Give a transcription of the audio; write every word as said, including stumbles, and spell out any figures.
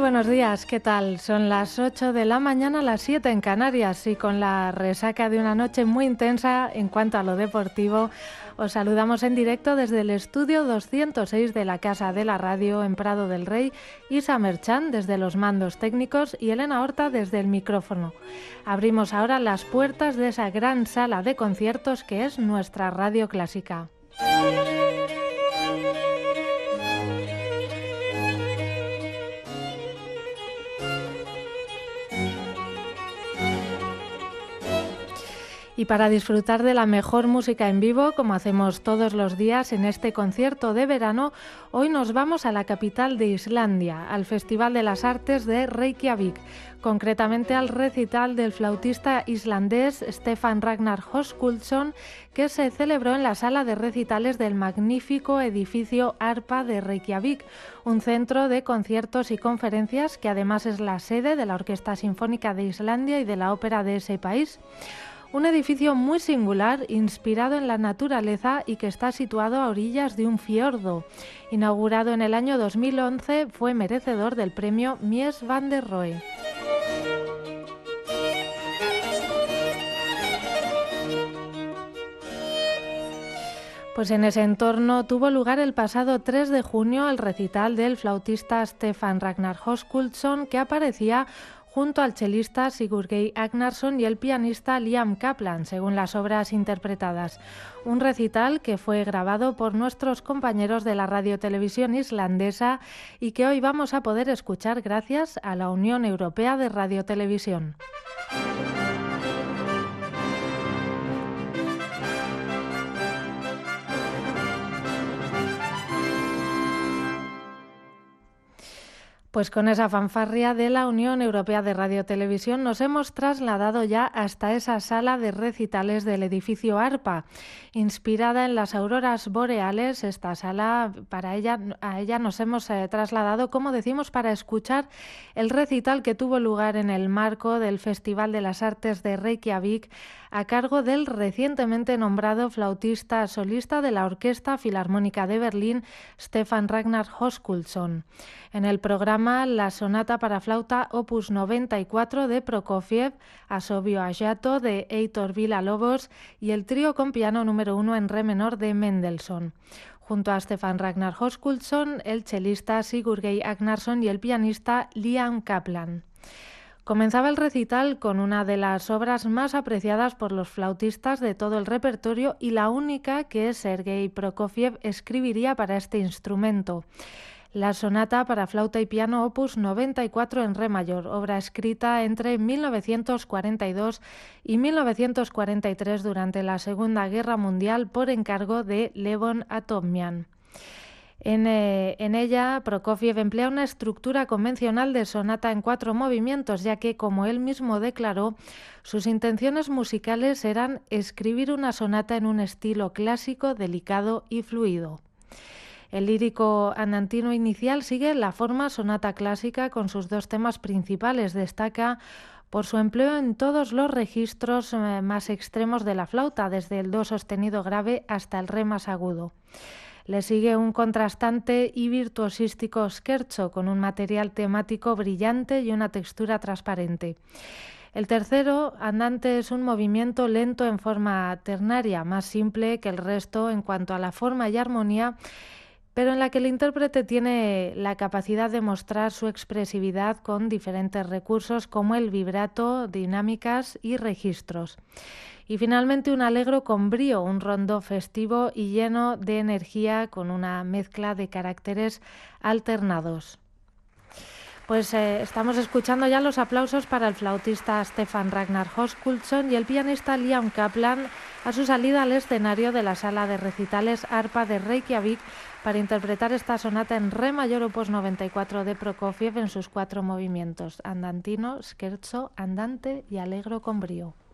buenos días, ¿qué tal? Son las ocho de la mañana, las siete en Canarias, y con la resaca de una noche muy intensa en cuanto a lo deportivo, os saludamos en directo desde el estudio doscientos seis de la Casa de la Radio en Prado del Rey, Isa Merchán desde los mandos técnicos y Elena Horta desde el micrófono. Abrimos ahora las puertas de esa gran sala de conciertos que es nuestra Radio Clásica. Y para disfrutar de la mejor música en vivo, como hacemos todos los días en este concierto de verano, hoy nos vamos a la capital de Islandia, al Festival de las Artes de Reykjavik, concretamente al recital del flautista islandés Stefán Ragnar Höskuldsson, que se celebró en la sala de recitales del magnífico edificio Harpa de Reykjavik, un centro de conciertos y conferencias que además es la sede de la Orquesta Sinfónica de Islandia y de la ópera de ese país. Un edificio muy singular, inspirado en la naturaleza y que está situado a orillas de un fiordo. Inaugurado en el año dos mil once, fue merecedor del premio Mies van der Rohe. Pues en ese entorno tuvo lugar el pasado tres de junio el recital del flautista Stefán Ragnar Höskuldsson, que aparecía junto al chelista Sigurgeir Agnarsson y el pianista Liam Kaplan, según las obras interpretadas. Un recital que fue grabado por nuestros compañeros de la radiotelevisión islandesa y que hoy vamos a poder escuchar gracias a la Unión Europea de Radiotelevisión. Pues con esa fanfarria de la Unión Europea de Radiotelevisión nos hemos trasladado ya hasta esa sala de recitales del edificio Harpa. Inspirada en las auroras boreales, esta sala, para ella, a ella nos hemos eh, trasladado, como decimos, para escuchar el recital que tuvo lugar en el marco del Festival de las Artes de Reykjavik, a cargo del recientemente nombrado flautista solista de la Orquesta Filarmónica de Berlín, Stefán Ragnar Höskuldsson. En el programa, la sonata para flauta opus noventa y cuatro de Prokofiev, Asovio Agato de Heitor Villa-Lobos y el trío con piano número uno en re menor de Mendelssohn. Junto a Stefán Ragnar Höskuldsson, el chelista Sigurgeir Agnarsson y el pianista Liam Kaplan. Comenzaba el recital con una de las obras más apreciadas por los flautistas de todo el repertorio y la única que Sergei Prokofiev escribiría para este instrumento. La sonata para flauta y piano opus noventa y cuatro en re mayor, obra escrita entre mil novecientos cuarenta y dos y mil novecientos cuarenta y tres durante la Segunda Guerra Mundial por encargo de Levon Atomian. En, eh, en ella, Prokofiev emplea una estructura convencional de sonata en cuatro movimientos, ya que, como él mismo declaró, sus intenciones musicales eran escribir una sonata en un estilo clásico, delicado y fluido. El lírico andantino inicial sigue la forma sonata clásica con sus dos temas principales. Destaca por su empleo en todos los registros eh, más extremos de la flauta, desde el do sostenido grave hasta el re más agudo. Le sigue un contrastante y virtuosístico scherzo con un material temático brillante y una textura transparente. El tercero, andante, es un movimiento lento en forma ternaria, más simple que el resto en cuanto a la forma y armonía, pero en la que el intérprete tiene la capacidad de mostrar su expresividad con diferentes recursos como el vibrato, dinámicas y registros. Y finalmente un allegro con brío, un rondó festivo y lleno de energía con una mezcla de caracteres alternados. Pues eh, estamos escuchando ya los aplausos para el flautista Stefán Ragnar Höskuldsson y el pianista Liam Kaplan a su salida al escenario de la sala de recitales Harpa de Reykjavik para interpretar esta sonata en re mayor opus noventa y cuatro de Prokofiev en sus cuatro movimientos: andantino, scherzo, andante y allegro con brío.